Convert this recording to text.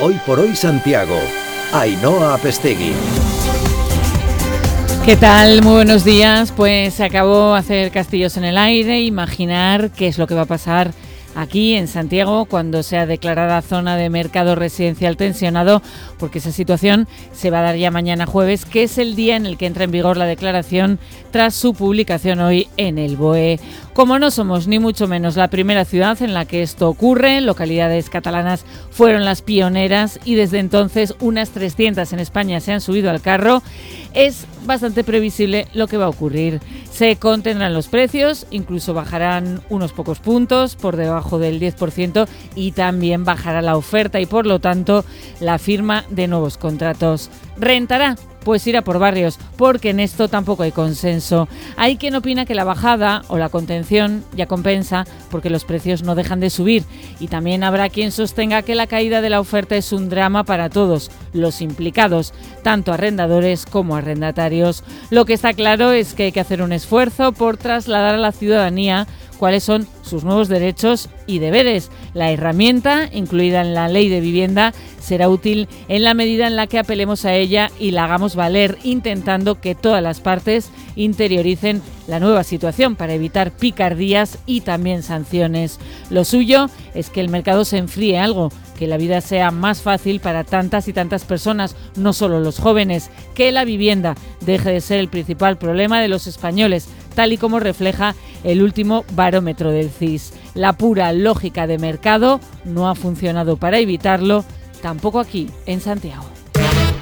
Hoy por hoy Santiago. Ainhoa Apestegui. ¿Qué tal? Muy buenos días. Pues se acabó hacer castillos en el aire, imaginar qué es lo que va a pasar aquí en Santiago cuando sea declarada zona de mercado residencial tensionado, porque esa situación se va a dar ya mañana jueves, que es el día en el que entra en vigor la declaración tras su publicación hoy en el BOE. Como no somos ni mucho menos la primera ciudad en la que esto ocurre, localidades catalanas fueron las pioneras y desde entonces unas 300 en España se han subido al carro, es bastante previsible lo que va a ocurrir. Se contendrán los precios, incluso bajarán unos pocos puntos por debajo del 10% y también bajará la oferta y por lo tanto la firma de nuevos contratos. ¿Rentará? Pues irá por barrios, porque en esto tampoco hay consenso. Hay quien opina que la bajada o la contención ya compensa porque los precios no dejan de subir, y también habrá quien sostenga que la caída de la oferta es un drama para todos los implicados, tanto arrendadores como arrendatarios. Lo que está claro es que hay que hacer un esfuerzo por trasladar a la ciudadanía cuáles son sus nuevos derechos y deberes. La herramienta, incluida en la Ley de Vivienda, será útil en la medida en la que apelemos a ella y la hagamos valer, intentando que todas las partes interioricen la nueva situación para evitar picardías y también sanciones. Lo suyo es que el mercado se enfríe algo, que la vida sea más fácil para tantas y tantas personas, no solo los jóvenes, que la vivienda deje de ser el principal problema de los españoles, tal y como refleja el último barómetro del CIS. La pura lógica de mercado no ha funcionado para evitarlo, tampoco aquí en Santiago.